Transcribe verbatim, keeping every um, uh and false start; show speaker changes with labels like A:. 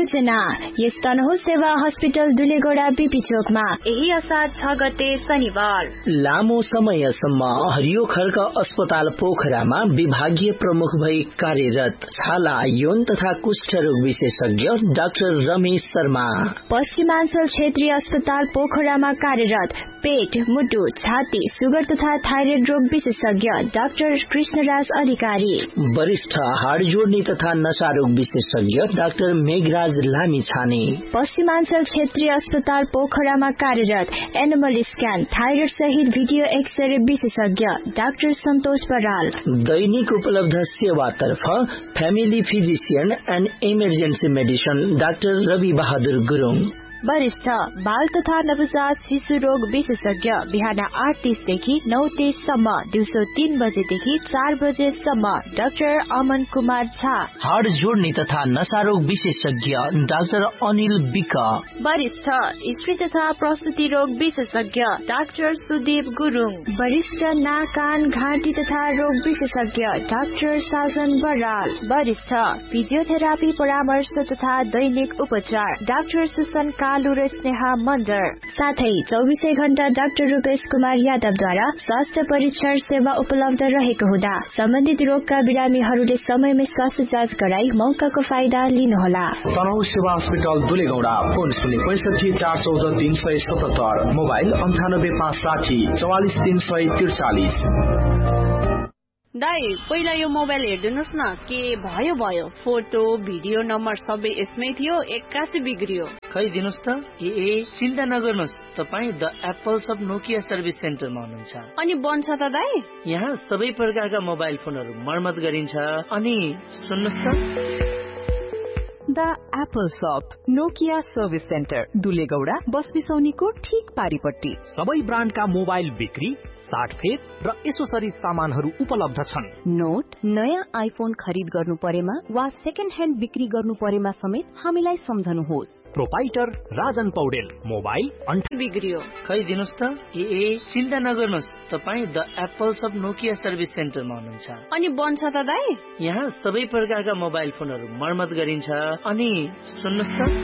A: सूचना यस तनहुँ सेवा hospital दुलेगौडा BP चोकमा यही असार छ गते शनिबार
B: लामो समयसम्म हरियो खड्क अस्पताल पोखरामा विभागीय प्रमुख भई कार्यरत छाला यौन तथा कुष्ठ रोग विशेषज्ञ डाक्टर रमेश शर्मा।
A: पश्चिमाञ्चल क्षेत्रीय अस्पताल पोखरामा कार्यरत पेट मुटु छाती सुगर तथा थाइरोइड रोग विशेषज्ञ डाक्टर कृष्णराज अधिकारी।
B: वरिष्ठ हाड जोड्ने तथा नशा रोग विशेषज्ञ डाक्टर मेघराज लामी छाने।
A: पश्चिमाञ्चल क्षेत्रीय अस्पताल पोखरामा कार्यरत एनिमल स्क्यान थाइरोइड सहित भिडियो एक्सरे विशेषज्ञ डाक्टर सन्तोष बराल।
B: दैनिक उपलब्ध सेवातर्फ family physician and emergency medicine doctor Rabi Bahadur Gurung.
A: वरिष्ठ बाल तथा नवजात शिशु रोग विशेषज्ञ बिहान आठ तीसदेखि नौ तीससम्म दिउँसो तीन बजेदेखि चार बजेसम्म डाक्टर अमन कुमार झा।
B: हाड जोड्ने तथा नशा रोग विशेषज्ञ डाक्टर अनिल विक।
A: वरिष्ठ स्त्री तथा प्रसुति रोग विशेषज्ञ डाक्टर सुदीप गुरुङ। वरिष्ठ नाक कान घाँटी तथा रोग विशेषज्ञ डाक्टर साजन बराल। वरिष्ठ फिजियोथेरापी परामर्श तथा दैनिक उपचार डाक्टर सुसन कालु र स्नेहा मन्डर। साथै चौबिसै घण्टा डाक्टर रूपेश कुमार यादवद्वारा स्वास्थ्य परीक्षण सेवा उपलब्ध रहेको हुँदा सम्बन्धित रोगका बिरामीहरूले समयमै स्वास्थ्य जाँच गराई मौकाको फाइदा लिनुहोला।
C: तनहुँ सेवा हस्पिटल दुलेगौडा फोन शून्य पैसठी चार चौध तीन सय सतहत्तर मोबाइल अन्ठानब्बे पाँच साठी चौवालिस तीन सय त्रिचालिस।
D: दाइ पहिला यो मोबाइल हेरिदिनुहोस् न के भयो भयो फोटो भिडियो नम्बर सबै यसमै थियो एक्कासी बिग्रियो।
B: खै दिनुहोस् त ए ए चिन्ता नगर्नुहोस् तपाईँ the apples of Nokia service सेन्टरमा हुनुहुन्छ।
D: अनि बन्छ त दाइ?
B: यहाँ सबै प्रकारका मोबाइल फोनहरू मर्मत गरिन्छ। अनि सुन्नुहोस् त
E: द एप्पल शप नोकिया सर्भिस सेन्टर दुलेगौडा बस बिसौनीको ठीक पारिपट्टि।
F: सबै ब्रान्डका मोबाइल बिक्री साटफेर र एसोसरिज सामानहरू उपलब्ध छन्।
E: नोट नयाँ आइफोन खरिद गर्नु परेमा वा सेकेन्ड ह्यान्ड बिक्री गर्नु परेमा समेत हामीलाई सम्झनुहोस्।
F: प्रोपाइटर राजन पौडेल मोबाइल
D: बिग्रियो।
B: खै दिनुहोस् त ए ए चिन्ता नगर्नुहोस् तपाईँ the apples of Nokia service सेन्टरमा हुनुहुन्छ।
D: अनि बन्छ त दाइ?
B: यहाँ सबै प्रकारका मोबाइल फोनहरू मर्मत गरिन्छ। अनि सुन्नुहोस् त